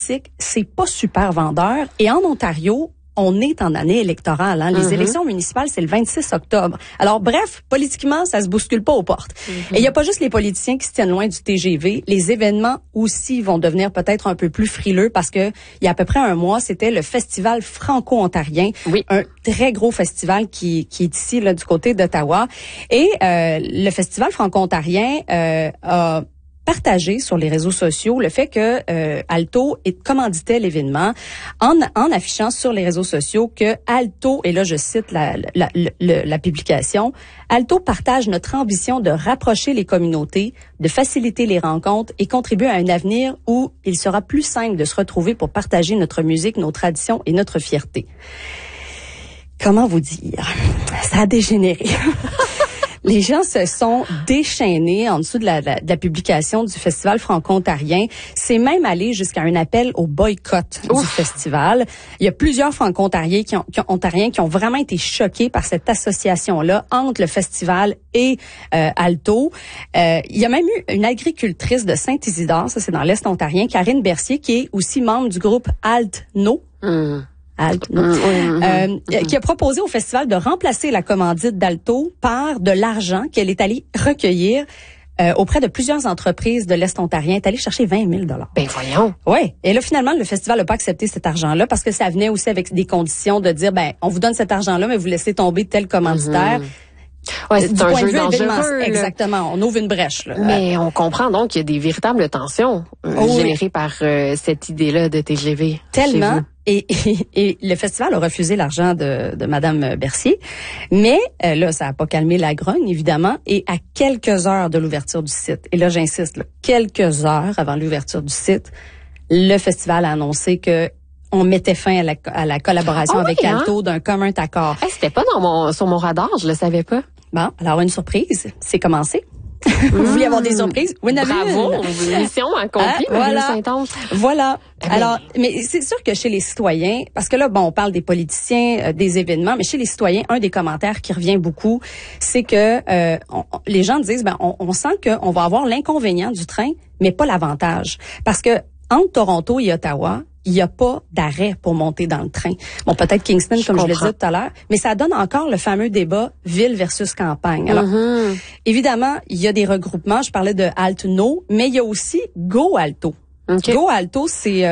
c'est pas super vendeur. Et en Ontario, on est en année électorale. Les élections municipales, c'est le 26 octobre. Alors, bref, politiquement, ça se bouscule pas aux portes. Et il y a pas juste les politiciens qui se tiennent loin du TGV. Les événements aussi vont devenir peut-être un peu plus frileux parce que il y a à peu près un mois, c'était le Festival franco-ontarien. Oui. Un très gros festival qui est ici, là, du côté d'Ottawa. Et le Festival franco-ontarien a partagé sur les réseaux sociaux le fait que Alto commanditait l'événement en affichant sur les réseaux sociaux que Alto, et là je cite la publication, Alto partage notre ambition de rapprocher les communautés, de faciliter les rencontres et contribuer à un avenir où il sera plus simple de se retrouver pour partager notre musique, nos traditions et notre fierté. Comment vous dire? Ça a dégénéré. Les gens se sont déchaînés en dessous de la publication du Festival franco-ontarien. C'est même allé jusqu'à un appel au boycott du festival. Il y a plusieurs franco-ontariens qui ont vraiment été choqués par cette association-là entre le festival et Alto. Il y a même eu une agricultrice de Saint-Isidore, ça c'est dans l'Est ontarien, Karine Bercier, qui est aussi membre du groupe Alt-No. Qui a proposé au festival de remplacer la commandite d'Alto par de l'argent qu'elle est allée recueillir auprès de plusieurs entreprises de l'Est ontarien. Elle est allée chercher 20 000 $. Ben voyons. Oui. Et là, finalement, le festival n'a pas accepté cet argent-là parce que ça venait aussi avec des conditions de dire, on vous donne cet argent-là, mais vous laissez tomber tel commanditaire. Ouais, c'est un jeu dangereux. Exactement, on ouvre une brèche. Là. Mais on comprend donc qu'il y a des véritables tensions générées par cette idée-là de TGV. Tellement. Et le festival a refusé l'argent de Madame Bercier. Mais là, ça n'a pas calmé la grogne, évidemment. Et à quelques heures de l'ouverture du site, et là j'insiste, quelques heures avant l'ouverture du site, le festival a annoncé que on mettait fin à la collaboration avec Alto d'un commun accord. C'était pas sur mon radar, je le savais pas. Bon, alors une surprise, c'est commencé. Vous vouliez avoir des surprises? Oui, bravo, mission accomplie, voilà. Saint-Onge. Voilà. Alors, mais c'est sûr que chez les citoyens, parce que là, on parle des politiciens, des événements, mais chez les citoyens, un des commentaires qui revient beaucoup, c'est que les gens disent, on sent qu'on va avoir l'inconvénient du train, mais pas l'avantage. Parce que entre Toronto et Ottawa, il n'y a pas d'arrêt pour monter dans le train. Bon, peut-être Kingston, comme je le disais tout à l'heure, mais ça donne encore le fameux débat ville versus campagne. Alors, évidemment, il y a des regroupements. Je parlais de Alt-No, mais il y a aussi Go Alto. Okay. Go Alto, c'est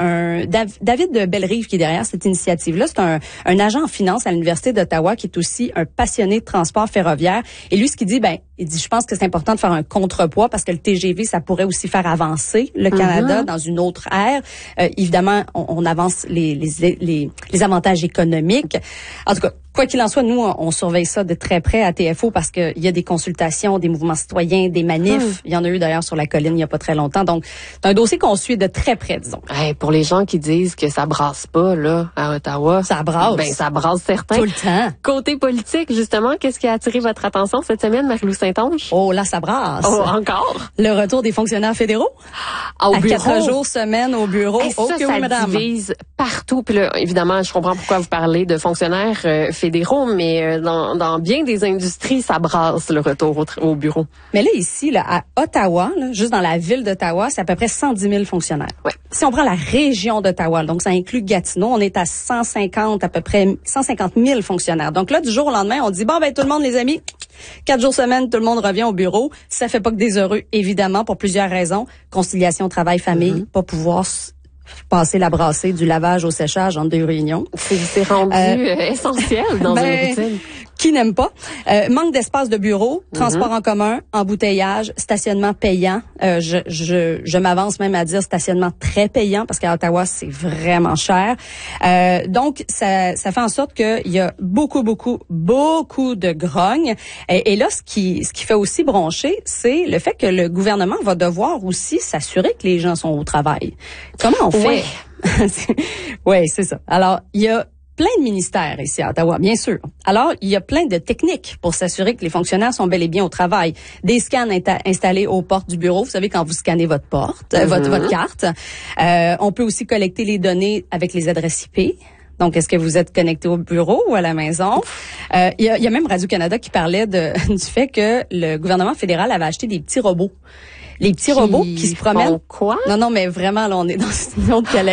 David de Bellerive qui est derrière cette initiative-là. C'est un agent en finance à l'Université d'Ottawa qui est aussi un passionné de transport ferroviaire. Et lui, ce qu'il dit, il dit, je pense que c'est important de faire un contrepoids parce que le TGV, ça pourrait aussi faire avancer le Canada dans une autre ère. Évidemment, on avance les avantages économiques. En tout cas, quoi qu'il en soit, nous, on surveille ça de très près à TFO parce qu'il y a des consultations, des mouvements citoyens, des manifs. Il y en a eu d'ailleurs sur la colline il y a pas très longtemps. Donc, c'est un dossier qu'on suit de très près, disons. Pour les gens qui disent que ça brasse pas, là, à Ottawa. Ça brasse. Ça brasse certains. Tout le temps. Côté politique, justement, qu'est-ce qui a attiré votre attention cette semaine, Marie-Lou Saint-Onge? Oh, là, ça brasse. Oh, encore? Le retour des fonctionnaires fédéraux. Au à bureau. 4 jours semaine au bureau. Ça divise partout. Puis là, évidemment, je comprends pourquoi vous parlez de fonctionnaires fédéraux, mais dans bien des industries, ça brasse le retour au bureau. Mais là, ici, là, à Ottawa, là, juste dans la ville d'Ottawa, c'est à peu près 110 000 fonctionnaires. Ouais. Si on prend la région d'Ottawa, donc ça inclut Gatineau, on est à 150 000 fonctionnaires. Donc là, du jour au lendemain, on dit, tout le monde, les amis, 4 jours semaine, tout le monde revient au bureau. Ça fait pas que des heureux, évidemment, pour plusieurs raisons. Conciliation, travail, famille, pas pouvoir passer la brassée du lavage au séchage entre deux réunions. C'est rendu essentiel dans une routine. Qui n'aime pas? Manque d'espace de bureau, transport en commun, embouteillage, stationnement payant. Je m'avance même à dire stationnement très payant parce qu'à Ottawa, c'est vraiment cher. Donc, ça fait en sorte qu'il y a beaucoup de grogne. Et là, ce qui fait aussi broncher, c'est le fait que le gouvernement va devoir aussi s'assurer que les gens sont au travail. Comment on fait? Oui, c'est ça. Alors, il y a plein de ministères ici à Ottawa, bien sûr. Alors, il y a plein de techniques pour s'assurer que les fonctionnaires sont bel et bien au travail. Des scans installés aux portes du bureau. Vous savez, quand vous scannez votre porte, votre carte. On peut aussi collecter les données avec les adresses IP. Donc, est-ce que vous êtes connecté au bureau ou à la maison? Il y a même Radio-Canada qui parlait du fait que le gouvernement fédéral avait acheté des petits robots. Les petits robots qui se promènent. Quoi? Non, mais vraiment, là, on est dans une autre galaxie.